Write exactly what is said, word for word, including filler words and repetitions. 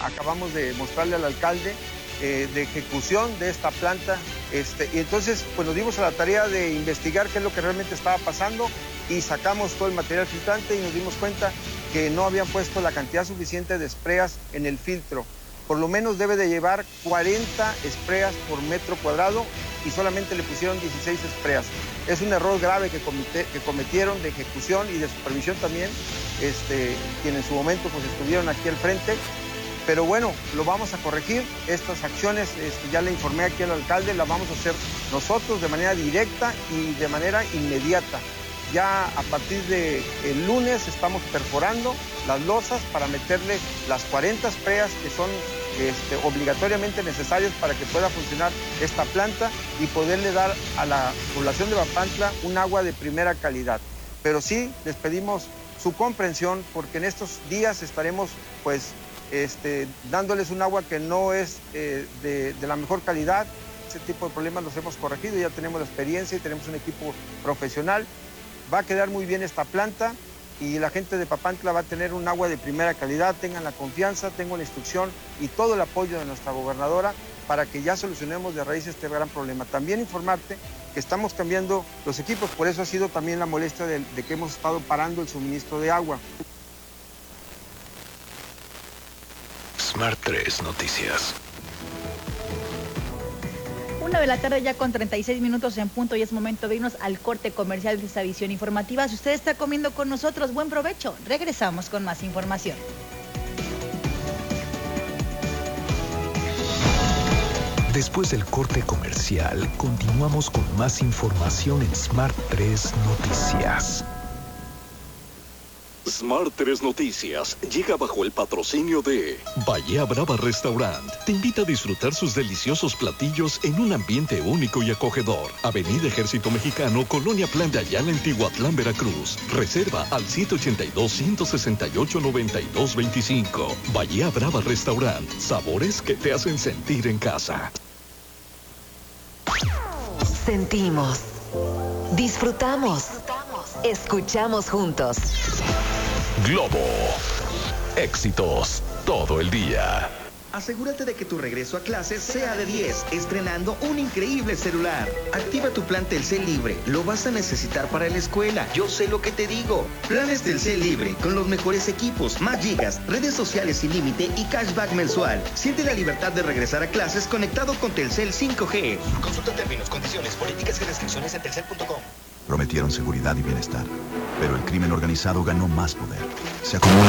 acabamos de mostrarle al alcalde eh, de ejecución de esta planta. Este, y entonces pues nos dimos a la tarea de investigar qué es lo que realmente estaba pasando y sacamos todo el material filtrante y nos dimos cuenta que no habían puesto la cantidad suficiente de espreas en el filtro. Por lo menos debe de llevar cuarenta espreas por metro cuadrado y solamente le pusieron dieciséis espreas. Es un error grave que, comité, que cometieron de ejecución y de supervisión también, este, quienes en su momento pues, estuvieron aquí al frente. Pero bueno, lo vamos a corregir. Estas acciones, este, ya le informé aquí al alcalde, las vamos a hacer nosotros de manera directa y de manera inmediata. Ya a partir del lunes estamos perforando las losas para meterle las cuarenta espreas que son este, obligatoriamente necesarias para que pueda funcionar esta planta y poderle dar a la población de Papantla un agua de primera calidad. Pero sí les pedimos su comprensión porque en estos días estaremos pues este, dándoles un agua que no es eh, de, de la mejor calidad. Ese tipo de problemas los hemos corregido, ya tenemos la experiencia y tenemos un equipo profesional. Va a quedar muy bien esta planta y la gente de Papantla va a tener un agua de primera calidad. Tengan la confianza, tengo la instrucción y todo el apoyo de nuestra gobernadora para que ya solucionemos de raíz este gran problema. También informarte que estamos cambiando los equipos, por eso ha sido también la molestia de, de que hemos estado parando el suministro de agua. Smart tres Noticias. Una de la tarde ya con treinta y seis minutos en punto y es momento de irnos al corte comercial de esta edición informativa. Si usted está comiendo con nosotros, buen provecho. Regresamos con más información. Después del corte comercial, continuamos con más información en Smart tres Noticias. Smart tres Noticias llega bajo el patrocinio de Bahía Brava Restaurant. Te invita a disfrutar sus deliciosos platillos en un ambiente único y acogedor. Avenida Ejército Mexicano, Colonia Plan de Ayala, en Tihuatlán, Veracruz. Reserva al siete ochenta y dos, ciento sesenta y ocho, noventa y dos veinticinco. Bahía Brava Restaurant. Sabores que te hacen sentir en casa. Sentimos, disfrutamos, escuchamos juntos. Globo. Éxitos todo el día. Asegúrate de que tu regreso a clases sea de diez, estrenando un increíble celular. Activa tu plan Telcel Libre, lo vas a necesitar para la escuela, yo sé lo que te digo. Planes Telcel Libre, con los mejores equipos, más gigas, redes sociales sin límite y cashback mensual. Siente la libertad de regresar a clases conectado con Telcel cinco G. Consulta términos, condiciones, políticas y restricciones en telcel punto com. Prometieron seguridad y bienestar, pero el crimen organizado ganó más poder. Se acumula